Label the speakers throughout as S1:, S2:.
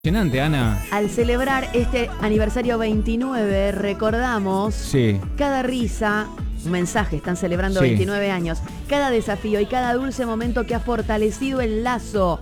S1: Impresionante, Ana.
S2: Al celebrar este aniversario 29, recordamos cada risa, un mensaje, están celebrando 29 años, cada desafío y cada dulce momento que ha fortalecido el lazo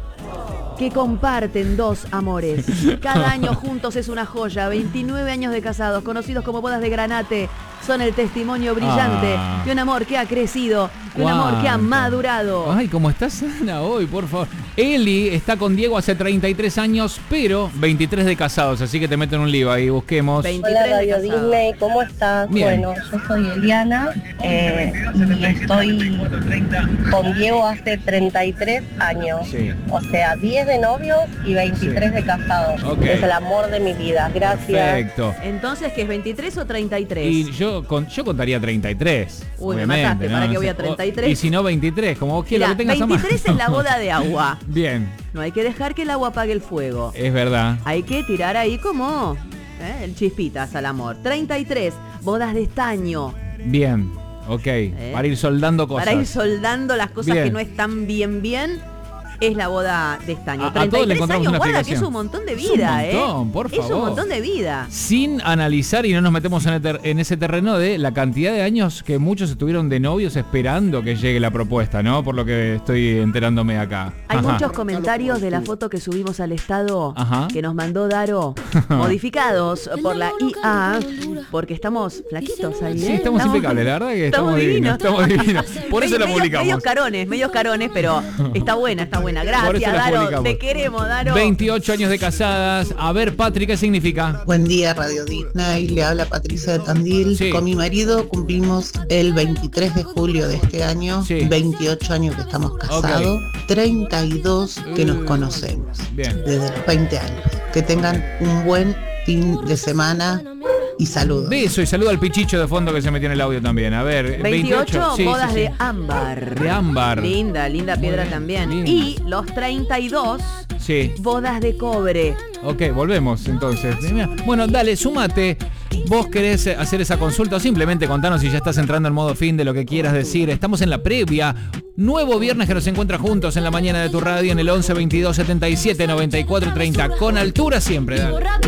S2: que comparten dos amores. Cada año juntos es una joya. 29 años de casados, conocidos como bodas de granate, son el testimonio brillante de un amor que ha crecido, de un amor que ha madurado.
S1: Ay, ¿cómo estás, Ana, hoy, por favor? Eli está con Diego hace 33 años, pero 23 de casados, así que te meto en un lío ahí, busquemos.
S3: Hola, Radio Disney, ¿cómo estás?
S1: Bien.
S3: Bueno, yo soy Eliana y estoy con Diego hace 33 años.
S1: Sí.
S3: O sea, 10 de novios y 23 de casados.
S1: Ok.
S3: Es el amor de mi vida, gracias.
S1: Perfecto.
S2: Entonces, ¿qué es 23 o 33?
S1: Y yo contaría 33.
S2: Uy, me
S1: obviamente,
S2: mataste, ¿para qué voy a
S1: sé.
S2: 33?
S1: Y si no, 23, como vos quieras,
S2: Mirá,
S1: que tengas a mano.
S2: 23 es la boda de agua.
S1: Bien,
S2: No hay que dejar que el agua apague el fuego.
S1: es verdad.
S2: Hay que tirar ahí como el chispitas al amor. 33, bodas de estaño.
S1: Bien, ok. Para ir soldando cosas.
S2: Para ir soldando las cosas
S1: Bien.
S2: que no están bien, es la boda de estaño.
S1: A todos le
S2: 33
S1: encontramos
S2: años,
S1: una
S2: guarda que
S1: explicación.
S2: es un montón de
S1: Es un
S2: vida,
S1: montón, por
S2: Es un
S1: favor.
S2: montón de vida.
S1: Sin analizar, y no nos metemos en ese terreno de la cantidad de años que muchos estuvieron de novios esperando que llegue la propuesta, ¿no? Por lo que estoy enterándome acá.
S2: Hay
S1: Ajá.
S2: muchos comentarios de la foto que subimos al estado que nos mandó Daro, modificados por la IA, porque estamos flaquitos ahí,
S1: Sí, estamos impecables, la verdad que estamos divinos. Estamos divinos. Por eso la publicamos.
S2: Medios carones, pero está buena.
S1: Por eso
S2: Gracias,
S1: la
S2: Daro,
S1: publicamos.
S2: te queremos, Daro.
S1: 28 años de casadas. A ver, Patri, ¿qué significa?
S4: Buen día, Radio Disney. Le habla Patricia de Tandil.
S1: Sí.
S4: Con mi marido cumplimos el 23 de julio de este año, 28 años que estamos casados, 32 que nos conocemos,
S1: Bien.
S4: desde los 20 años. Que tengan un buen fin de semana y saludos.
S1: Beso y saludo al pichicho de fondo que se metió en el audio también. A ver,
S2: 28
S1: sí,
S2: bodas
S1: sí, sí.
S2: de ámbar.
S1: De ámbar.
S2: Linda piedra
S1: Muy
S2: también.
S1: lindo.
S2: Y los 32
S1: Sí.
S2: bodas de cobre.
S1: Ok, volvemos entonces. Bueno, dale, súmate. ¿Vos querés hacer esa consulta o simplemente contanos si ya estás entrando en modo fin de lo que quieras decir? Estamos en la previa. Nuevo viernes que nos encuentra juntos en la mañana de tu radio en el 11 22 77 94 30. Con altura siempre, dale.